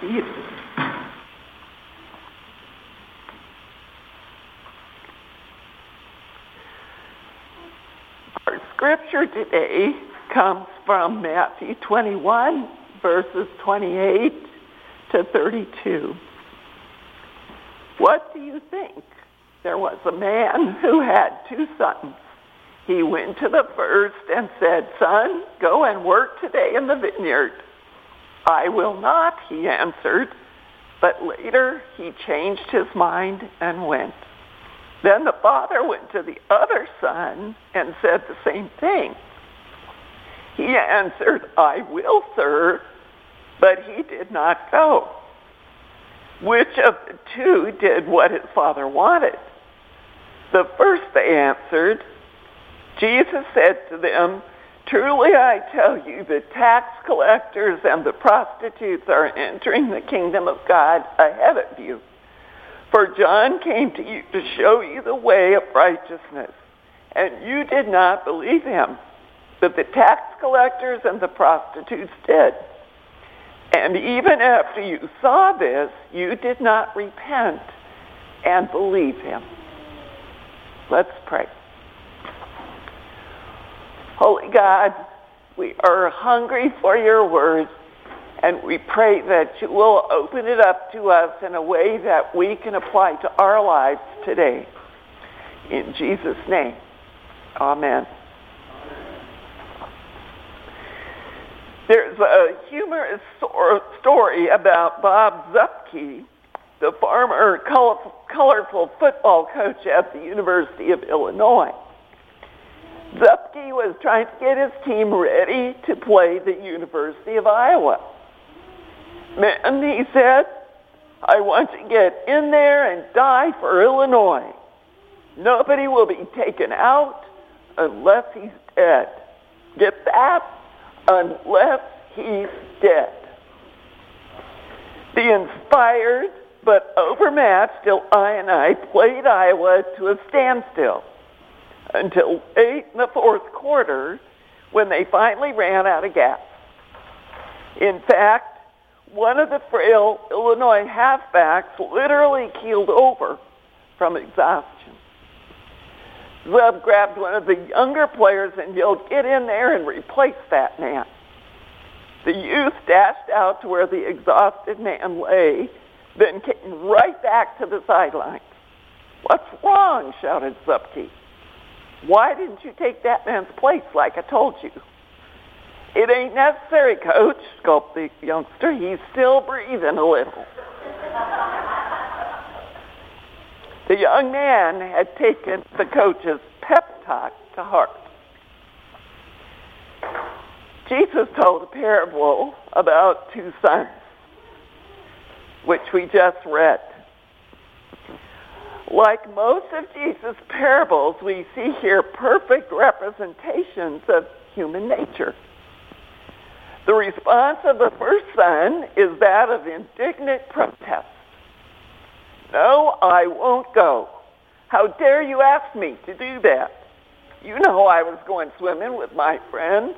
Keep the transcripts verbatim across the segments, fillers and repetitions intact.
seated. Our scripture today comes from Matthew twenty-one, verses twenty-eight to thirty-two. What do you think? There was a man who had two sons. He went to the first and said, "Son, go and work today in the vineyard." "I will not," he answered. But later he changed his mind and went. Then the father went to the other son and said the same thing. He answered, "I will, sir," but he did not go. Which of the two did what his father wanted? The first, they answered. Jesus said to them, "Truly I tell you, the tax collectors and the prostitutes are entering the kingdom of God ahead of you. For John came to you to show you the way of righteousness, and you did not believe him. But the tax collectors and the prostitutes did. And even after you saw this, you did not repent and believe him." Let's pray. Holy God, we are hungry for your word, and we pray that you will open it up to us in a way that we can apply to our lives today. In Jesus' name, amen. There's a humorous story about Bob Zuppke, the former colorful football coach at the University of Illinois. Zuppke was trying to get his team ready to play the University of Iowa. "Man," he said, "I want to get in there and die for Illinois. Nobody will be taken out unless he's dead. Get that? Unless he's dead." The inspired but overmatched Illini played Iowa to a standstill until late in the fourth quarter, when they finally ran out of gas. In fact, one of the frail Illinois halfbacks literally keeled over from exhaustion. Zub grabbed one of the younger players and yelled, "Get in there and replace that man." The youth dashed out to where the exhausted man lay, then came right back to the sidelines. "What's wrong?" shouted Zuppke. "Why didn't you take that man's place like I told you?" "It ain't necessary, Coach," gulped the youngster. "He's still breathing a little." The young man had taken the coach's pep talk to heart. Jesus told a parable about two sons, which we just read. Like most of Jesus' parables, we see here perfect representations of human nature. The response of the first son is that of indignant protest. "No, I won't go. How dare you ask me to do that? You know I was going swimming with my friends."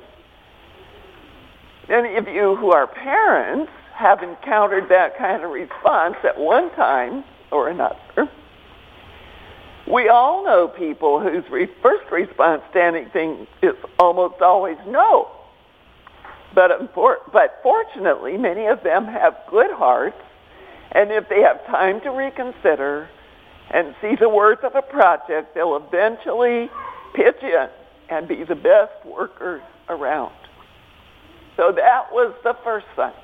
Many of you who are parents have encountered that kind of response at one time or another. We all know people whose re- first response to anything is almost always no. But, unfor- but fortunately, many of them have good hearts, and if they have time to reconsider and see the worth of a project, they'll eventually pitch in and be the best workers around. So that was the first son.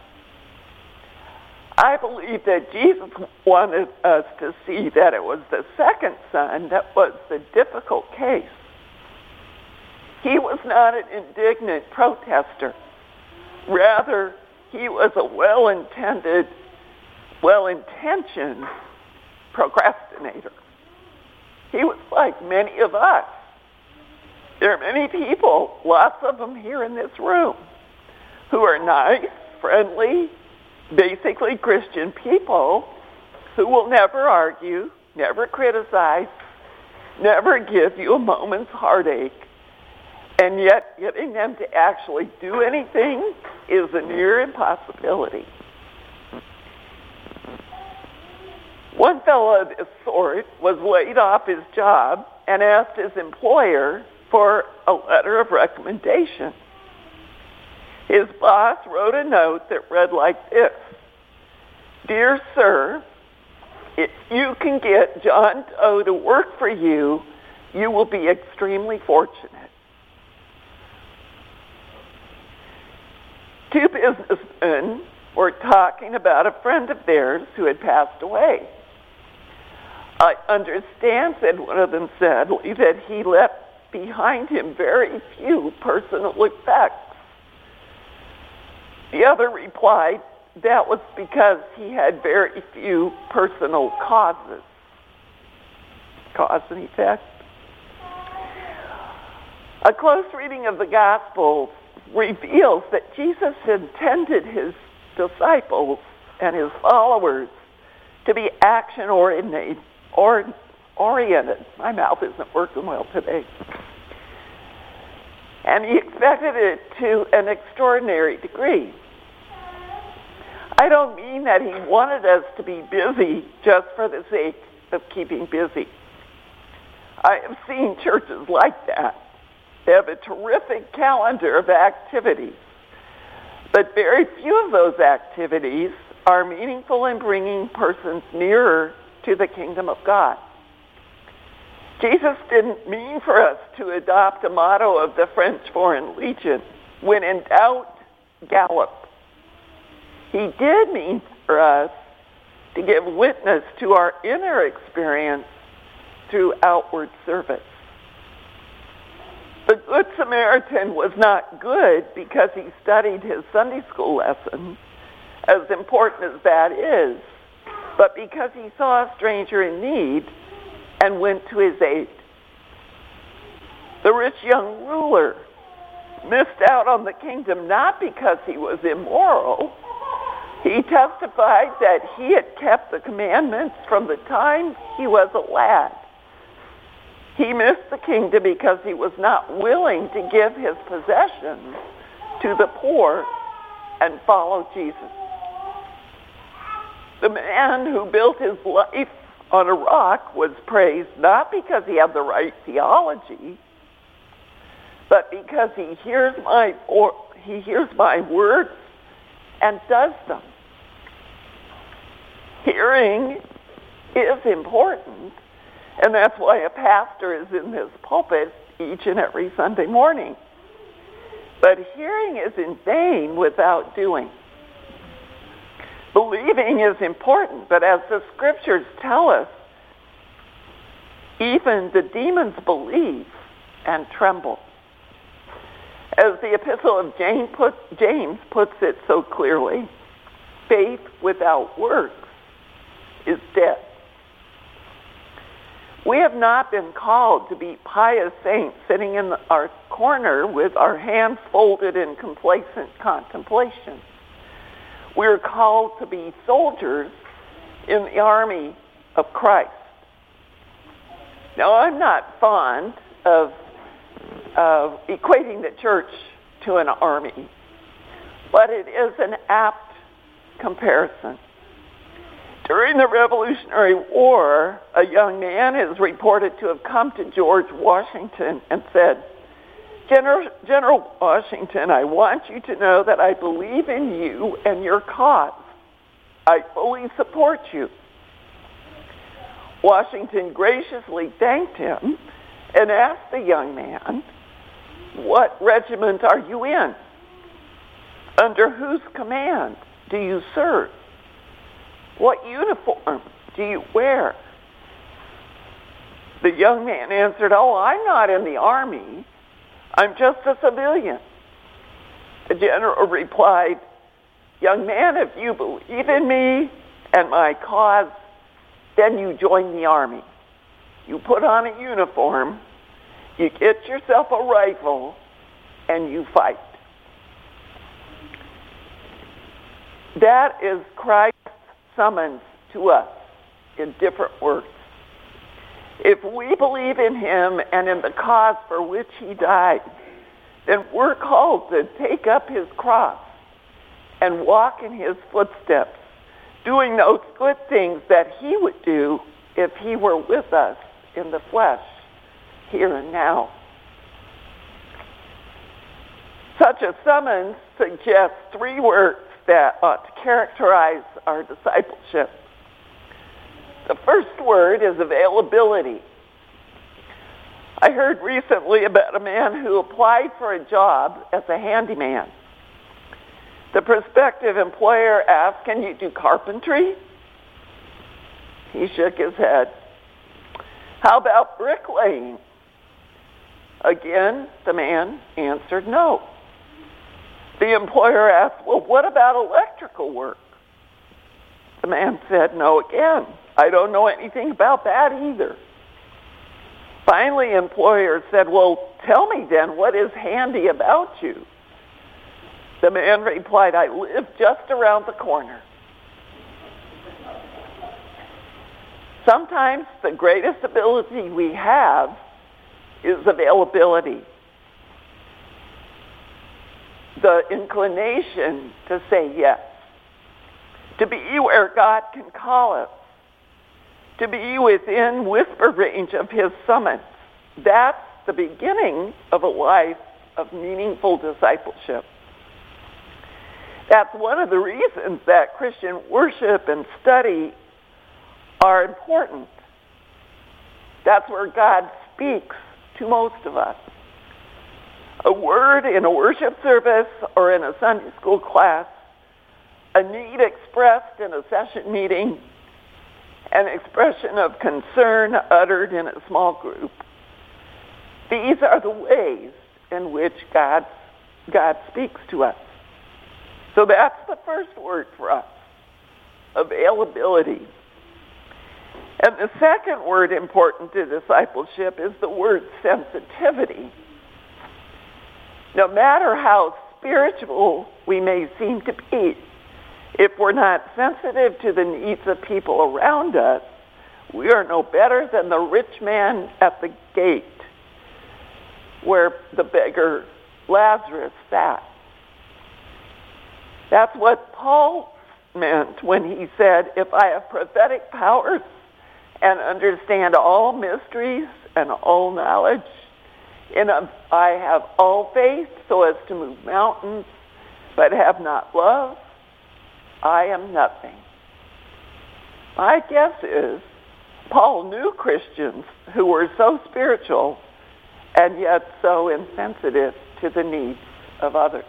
I believe that Jesus wanted us to see that it was the second son that was the difficult case. He was not an indignant protester. Rather, he was a well-intended, well-intentioned procrastinator. He was like many of us. There are many people, lots of them here in this room, who are nice, friendly, basically Christian people who will never argue, never criticize, never give you a moment's heartache. And yet getting them to actually do anything is a near impossibility. One fellow of this sort was laid off his job and asked his employer for a letter of recommendation. His boss wrote a note that read like this: "Dear sir, if you can get John Doe to work for you, you will be extremely fortunate." Two businessmen were talking about a friend of theirs who had passed away. "I understand," said one of them sadly, "that he left behind him very few personal effects." The other replied, "That was because he had very few personal causes." Cause and effect. A close reading of the Gospels reveals that Jesus intended his disciples and his followers to be action-oriented. Or, oriented. My mouth isn't working well today. And he expected it to an extraordinary degree. I don't mean that he wanted us to be busy just for the sake of keeping busy. I have seen churches like that. They have a terrific calendar of activities, but very few of those activities are meaningful in bringing persons nearer to the kingdom of God. Jesus didn't mean for us to adopt a motto of the French Foreign Legion, "When in doubt, gallop." He did mean for us to give witness to our inner experience through outward service. The Good Samaritan was not good because he studied his Sunday school lesson, as important as that is, but because he saw a stranger in need and went to his aid. The rich young ruler missed out on the kingdom not because he was immoral. He testified that he had kept the commandments from the time he was a lad. He missed the kingdom because he was not willing to give his possessions to the poor and follow Jesus. The man who built his life on a rock was praised not because he had the right theology, but because he hears my or he hears my words and does them. Hearing is important, and that's why a pastor is in his pulpit each and every Sunday morning. But hearing is in vain without doing. Believing is important, but as the scriptures tell us, even the demons believe and tremble. As the epistle of James, put, James puts it so clearly, faith without works is dead. We have not been called to be pious saints sitting in our corner with our hands folded in complacent contemplation. We're called to be soldiers in the army of Christ. Now, I'm not fond of uh, equating the church to an army, but it is an apt comparison. During the Revolutionary War, a young man is reported to have come to George Washington and said, General, General Washington, I want you to know that I believe in you and your cause. I fully support you. Washington graciously thanked him and asked the young man, what regiment are you in? Under whose command do you serve? What uniform do you wear? The young man answered, oh, I'm not in the army. I'm just a civilian. The general replied, young man, if you believe in me and my cause, then you join the army. You put on a uniform, you get yourself a rifle, and you fight. That is Christ's summons to us in different words. If we believe in him and in the cause for which he died, then we're called to take up his cross and walk in his footsteps, doing those good things that he would do if he were with us in the flesh, here and now. Such a summons suggests three words that ought to characterize our discipleship. The first word is availability. I heard recently about a man who applied for a job as a handyman. The prospective employer asked, "Can you do carpentry?" He shook his head. "How about bricklaying?" Again, the man answered no. The employer asked, "Well, what about electrical work?" The man said no again. "I don't know anything about that either." Finally, employer said, "Well, tell me then, what is handy about you?" The man replied, "I live just around the corner." Sometimes the greatest ability we have is availability. The inclination to say yes. To be where God can call us. To be within whisper range of his summons. That's the beginning of a life of meaningful discipleship. That's one of the reasons that Christian worship and study are important. That's where God speaks to most of us. A word in a worship service or in a Sunday school class, a need expressed in a session meeting, an expression of concern uttered in a small group. These are the ways in which God, God speaks to us. So that's the first word for us, availability. And the second word important to discipleship is the word sensitivity. No matter how spiritual we may seem to be, if we're not sensitive to the needs of people around us, we are no better than the rich man at the gate where the beggar Lazarus sat. That's what Paul meant when he said, "If I have prophetic powers and understand all mysteries and all knowledge, and if I have all faith so as to move mountains, but have not love, I am nothing." My guess is Paul knew Christians who were so spiritual and yet so insensitive to the needs of others.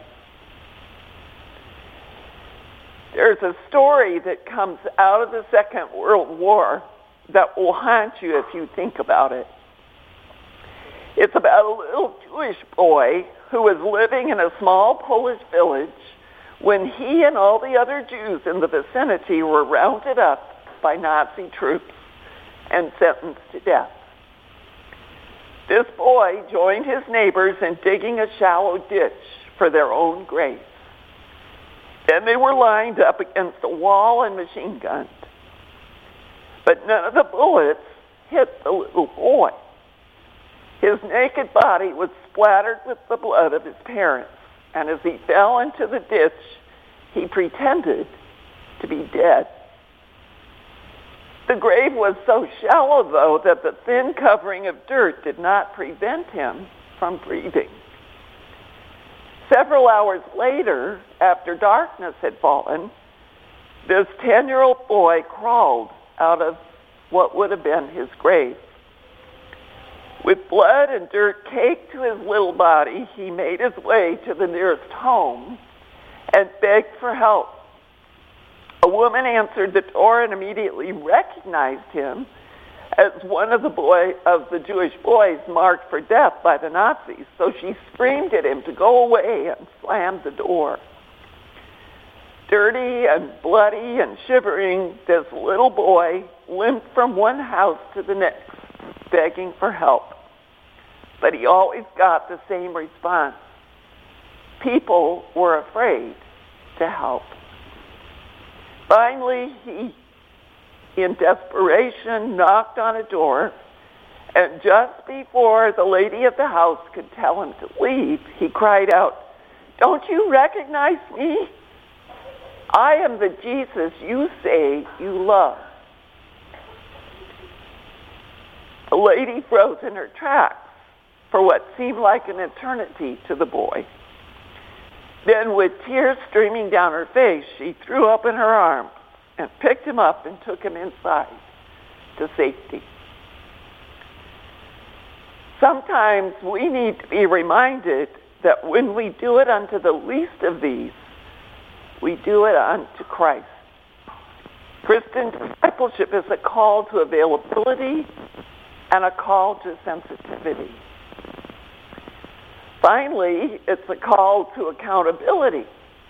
There's a story that comes out of the Second World War that will haunt you if you think about it. It's about a little Jewish boy who was living in a small Polish village when he and all the other Jews in the vicinity were rounded up by Nazi troops and sentenced to death. This boy joined his neighbors in digging a shallow ditch for their own graves. Then they were lined up against a wall and machine gunned. But none of the bullets hit the little boy. His naked body was splattered with the blood of his parents, and as he fell into the ditch, he pretended to be dead. The grave was so shallow, though, that the thin covering of dirt did not prevent him from breathing. Several hours later, after darkness had fallen, this ten-year-old boy crawled out of what would have been his grave. With blood and dirt caked to his little body, he made his way to the nearest home and begged for help. A woman answered the door and immediately recognized him as one of the boy of the Jewish boys marked for death by the Nazis. So she screamed at him to go away and slammed the door. Dirty and bloody and shivering, this little boy limped from one house to the next, begging for help. But he always got the same response. People were afraid to help. Finally, he, in desperation, knocked on a door, and just before the lady of the house could tell him to leave, he cried out, "Don't you recognize me? I am the Jesus you say you love. The lady froze in her tracks for what seemed like an eternity to the boy. Then, with tears streaming down her face, she threw open her arms and picked him up and took him inside to safety. Sometimes we need to be reminded that when we do it unto the least of these, we do it unto Christ. Christian discipleship is a call to availability and a call to sensitivity. Finally, it's a call to accountability.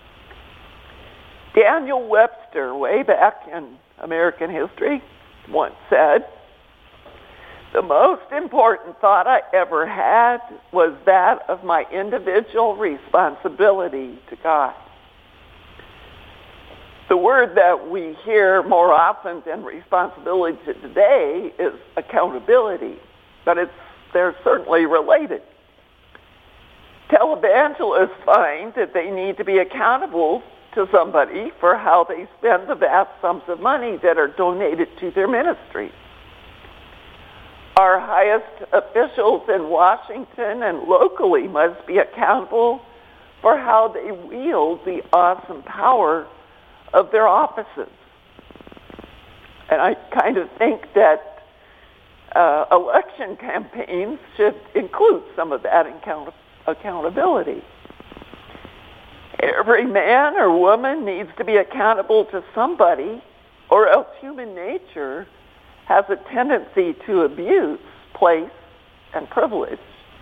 Daniel Webster, way back in American history, once said, "The most important thought I ever had was that of my individual responsibility to God." The word that we hear more often than responsibility today is accountability, but it's they're certainly related. Televangelists find that they need to be accountable to somebody for how they spend the vast sums of money that are donated to their ministry. Our highest officials in Washington and locally must be accountable for how they wield the awesome power of their offices. And I kind of think that uh, election campaigns should include some of that account- accountability. Every man or woman needs to be accountable to somebody, or else human nature has a tendency to abuse place and privilege.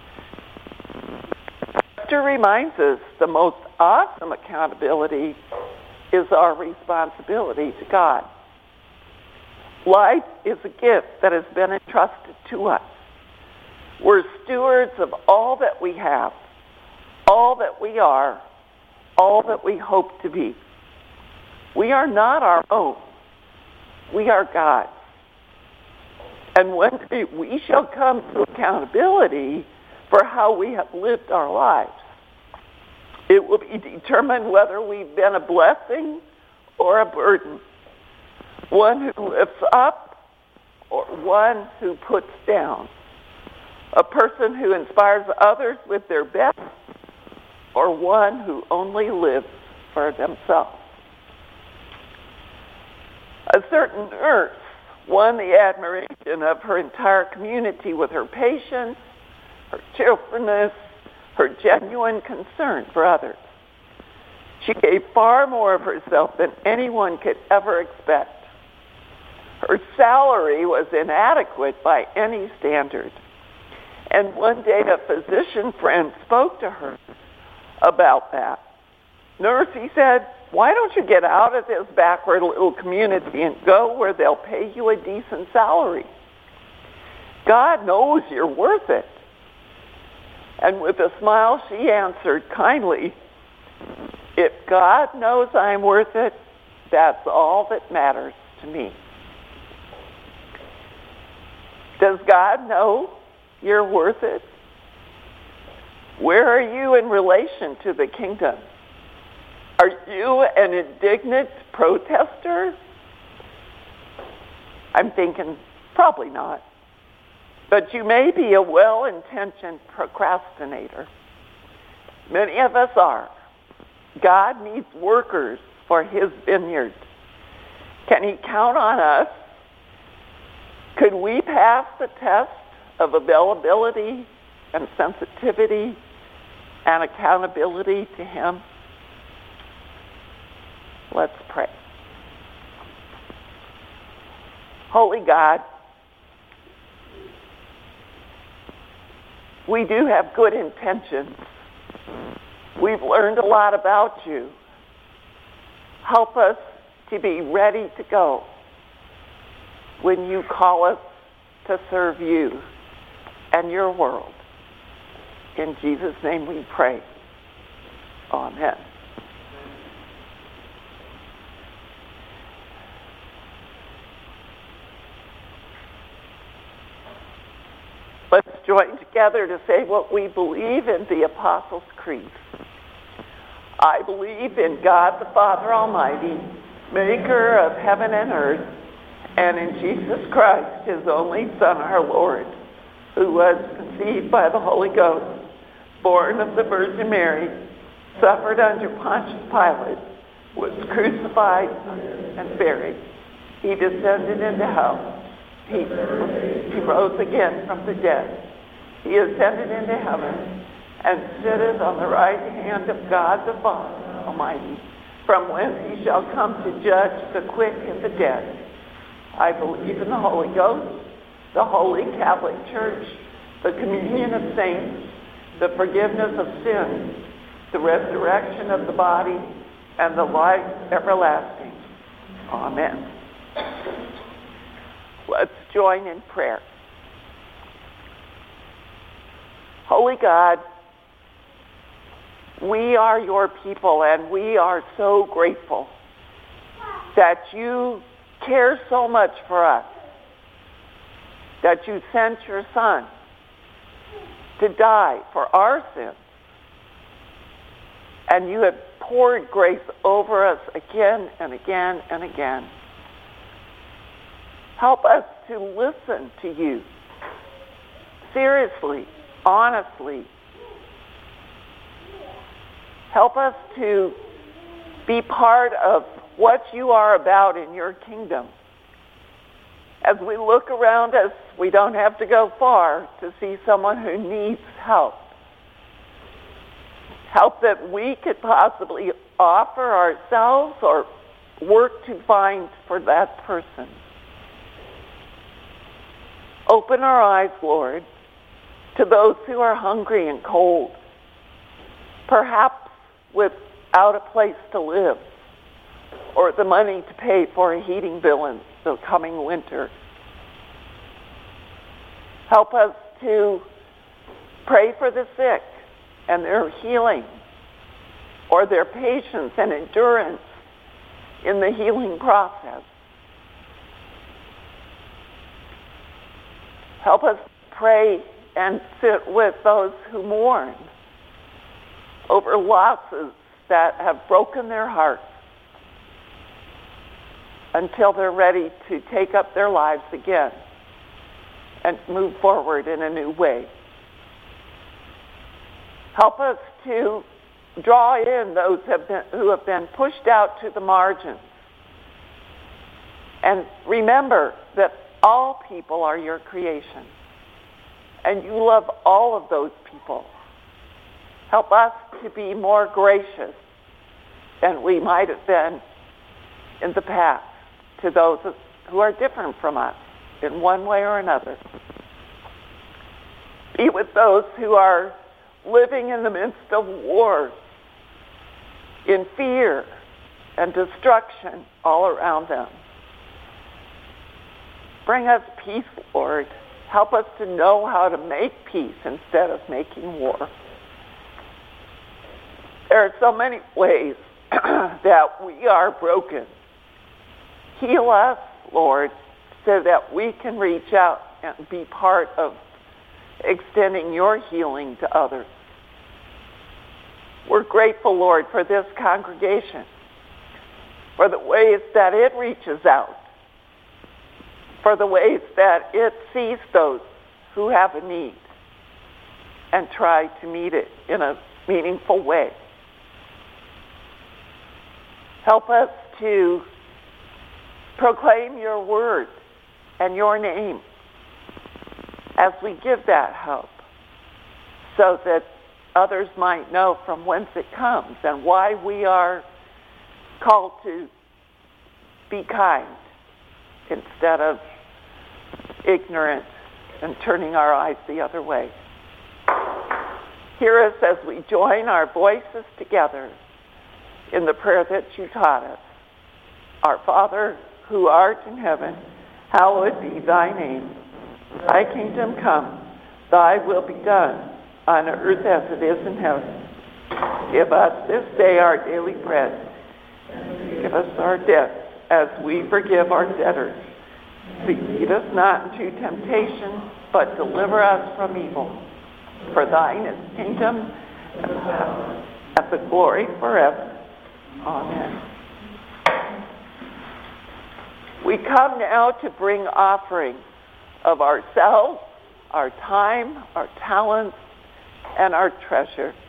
Webster reminds us the most awesome accountability is our responsibility to God. Life is a gift that has been entrusted to us. We're stewards of all that we have, all that we are, all that we hope to be. We are not our own. We are God's. And one day we shall come to accountability for how we have lived our lives. It will be determined whether we've been a blessing or a burden, one who lifts up or one who puts down, a person who inspires others with their best or one who only lives for themselves. A certain nurse won the admiration of her entire community with her patience, her cheerfulness, her genuine concern for others. She gave far more of herself than anyone could ever expect. Her salary was inadequate by any standard. And one day a physician friend spoke to her about that. "Nurse," he said, "why don't you get out of this backward little community and go where they'll pay you a decent salary? God knows you're worth it." And with a smile, she answered kindly, "If God knows I'm worth it, that's all that matters to me." Does God know you're worth it? Where are you in relation to the kingdom? Are you an indignant protester? I'm thinking probably not. But you may be a well-intentioned procrastinator. Many of us are. God needs workers for his vineyard. Can he count on us? Could we pass the test of availability and sensitivity and accountability to him? Let's pray. Holy God, we do have good intentions. We've learned a lot about you. Help us to be ready to go when you call us to serve you and your world. In Jesus' name we pray. Amen. Let's join together to say what we believe in the Apostles' Creed. I believe in God the Father Almighty, maker of heaven and earth, and in Jesus Christ, his only Son, our Lord, who was conceived by the Holy Ghost, born of the Virgin Mary, suffered under Pontius Pilate, was crucified and buried. He descended into hell. He, he rose again from the dead. He ascended into heaven and sitteth on the right hand of God the Father Almighty, from whence he shall come to judge the quick and the dead. I believe in the Holy Ghost, the Holy Catholic Church, the communion of saints, the forgiveness of sins, the resurrection of the body, and the life everlasting. Amen. Let's join in prayer. Holy God, we are your people, and we are so grateful that you care so much for us, that you sent your Son to die for our sins, and you have poured grace over us again and again and again. Help us to listen to you seriously, honestly. Help us to be part of what you are about in your kingdom. As we look around us, we don't have to go far to see someone who needs help. Help that we could possibly offer ourselves or work to find for that person. Open our eyes, Lord, to those who are hungry and cold, perhaps without a place to live or the money to pay for a heating bill in the coming winter. Help us to pray for the sick and their healing, or their patience and endurance in the healing process. Help us pray and sit with those who mourn over losses that have broken their hearts until they're ready to take up their lives again and move forward in a new way. Help us to draw in those have been, who have been pushed out to the margins. And remember that all people are your creation, and you love all of those people. Help us to be more gracious than we might have been in the past to those who are different from us in one way or another. Be with those who are living in the midst of war, in fear and destruction all around them. Bring us peace, Lord. Help us to know how to make peace instead of making war. There are so many ways that we are broken. Heal us, Lord, so that we can reach out and be part of extending your healing to others. We're grateful, Lord, for this congregation, for the ways that it reaches out, for the ways that it sees those who have a need and try to meet it in a meaningful way. Help us to proclaim your word and your name as we give that help, so that others might know from whence it comes and why we are called to be kind instead of ignorant and turning our eyes the other way. Hear us as we join our voices together in the prayer that you taught us. Our Father, who art in heaven, hallowed be thy name. Thy kingdom come, thy will be done, on earth as it is in heaven. Give us this day our daily bread. Give us our debts as we forgive our debtors. Lead us not into temptation, but deliver us from evil. For thine is the kingdom and the power have the glory forever. Amen. We come now to bring offerings of ourselves, our time, our talents, and our treasure.